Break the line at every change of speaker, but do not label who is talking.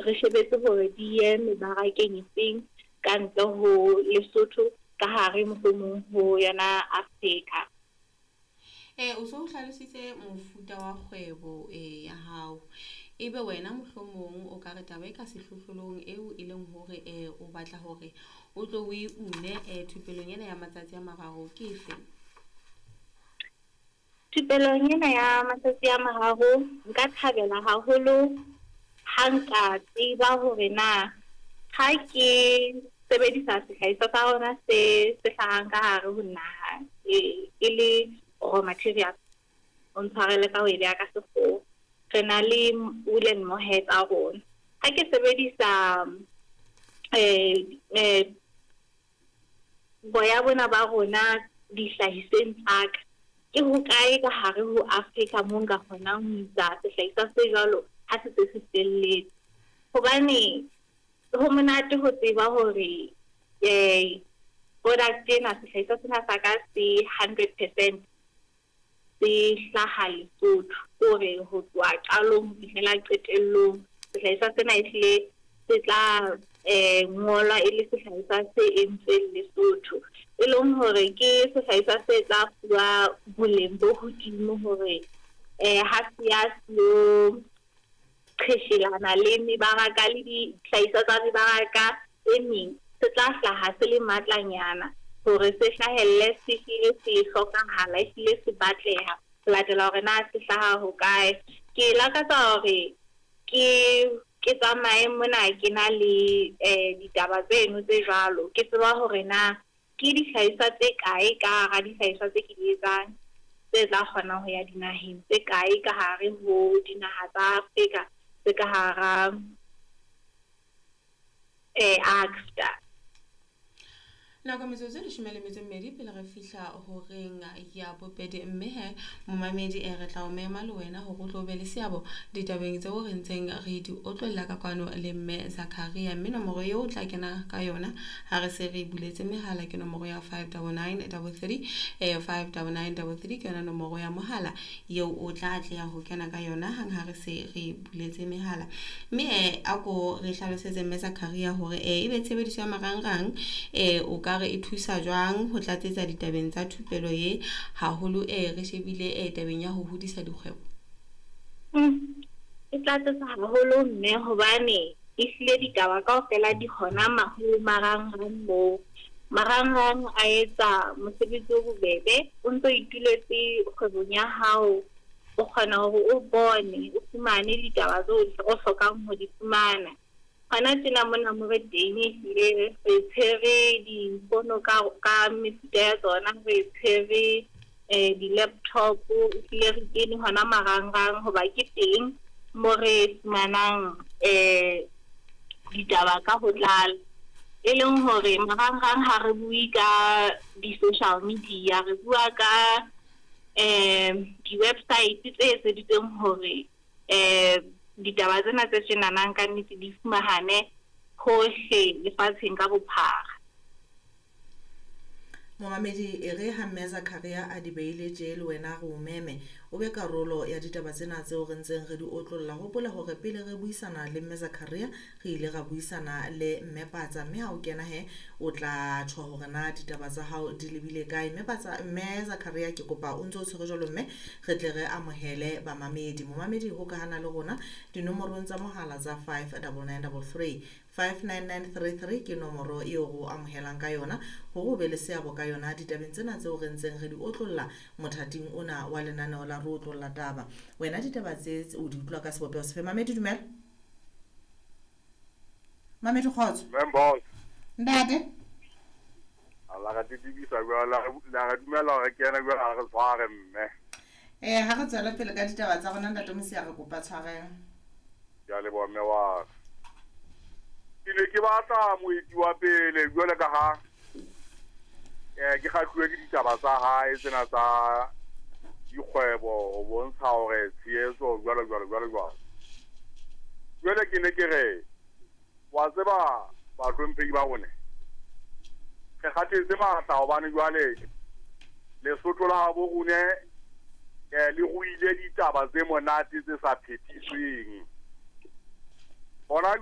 re shebetse hore di ye mebarakeng efeng ka ntle ho Lesotho ka hare mohlomong ho yona Afrika.
O so hlalositse mofuta wa kgwebo ya hao. Ebe wena mohlomong o ka re taba e ka sehlohlolong eo e leng hore o batla hore o tlo o une thupelong ena ya matsatsi a mararo ke efe?
Thupelong ena ya matsatsi a mararo nka thabela haholo ha nka tseba hore na ha ke sebedisa sehlahiswa sa rona se hlahang ka hare ho naha e le raw material o ntshwarele ka ho ile ya ka sekgowa. Re na le woolen mohair tsa rona. Ha ke sebedisa boya bona ba rona dihlahiseng tsa ka, ke hokae ka hare ho Afrika moo nka kgonang ho isa sehlahiswa se jwalo ha se felletse. Hobane ho monate ho tseba hore product ena sehlahiswa sena sa ka se 100% se hlaha Lesotho, hore ho tloha qalong ho fihlela qetellong sehlahiswa sena ehlile se tla ngolwa e le sehlahiswa se entsweng Lesotho, e leng hore ke sehlahiswa se tla fuwa boleng bo hodimo hore ha se ya seo qeshelana le mebaraka le dihlahiswa tsa mebaraka e meng, se tla hlaha se le matlanyana hore se hlahelle se hlile se hlokahala, e hlile se batleha ho latela hore na se hlaha hokae. Ke lakatsa hore ke tsamaye mona ke na le ditaba tseno tse jwalo, ke tseba hore na ke dihlahiswa tse kae ka hara dihlahiswa tse ke di etsang tse tla kgona ho ya dinaheng tse kae ka hare ho dinaha tsa Afrika tse ka hara AFCFTA.
Nako metsotso e 12 pele re fihla horeng ya bobedi, mme he momamedi re tla o mema le wena hore o tlo be le seabo ditabeng tseo re ntseng re di otlolla ka kwano le mme Zakaria. Mme nomoro eo o tla kena ka yona ha re se re buletse mehala ke nomoro ya 59933 59933 ke yona nomoro ya mohala eo o tla atleha ho kena ka yona hang ha re se re buletse mehala. Mme a ko re hlalosetse mme Zakaria hore ebe tshebediso ya marangrang o ka re e thusa jwang ho tlatsetsa ditabeng tsa thupelo ye haholo re shebile tabeng ya ho hodisa dikgwebo.
E tlatsetsa haholo mme hobane ehlile ditaba kaofela di hona marangrang moo. Marangrang a etsa mosebetsi o bobebe, o ntso ituletse kgwebong ya hao, o kgona hore o bone o fumane ditaba tseo o hlokang ho di fumana. Hana tjena mona mo re teng ehlile re tshwere difono ka mefuta ya tsona, re tshwere di-laptop, ehlile re kene hona marangrang hoba ke teng mo re fumanang ditaba ka ho tlala, e leng hore marangrang ha re bue ka di-social media, re bua ka di-website tse etseditsweng hore ditaba tsena tse tjenanang ka nnete di fumahane hohle lefatsheng ka bophara.
Momamedi re ha mme Zakaria a di beile tje le wena go meme o be karolo ya ditaba tsena tseo re ntseng re di otlolla. Hopola hore pele re buisana le mme Zakaria re ile ga buisana le mme Patsa, mme ha o kena he o tla tshwa hore na ditaba tsa hao di lebile kae. Mme Zakaria ke kopa o ntse o tshwere jalo mme re tle re amohele ba mamedi. Momamedi ho ka hana le rona dinomorong tsa mohala tsa 59933 59933 ke nomoro eo go amohelang ka yona ho be le seabo ka yona ditabeng tsena tseo re ntseng re di otlolla mothating ona wa lenaneo la re otlolla taba. Wena ditaba tse o di utlwa ka sebopego sefe? Mamedi dumela. Mamedi khotso
Membos
ndate
ala ga tibisa bja la dumela ga kena bja ga tshware mme
ha re tswela pele ka ditaba tsa rona ndate Mosia re kopa tshwarelo
ya le bo mme wa ile ke batla moeti wa pele jwale ka ha ke kgatlhwe ke ditaba tsa hae tsena tsa dikgwebo o bontsha hore tshehetso jwalo jwale ke ne ke re wa tseba batlomphegi ba bone re kgathetse matla hobane jwale Lesotho la habo rune le go ile ditaba tse monate tse sa phethisweng bona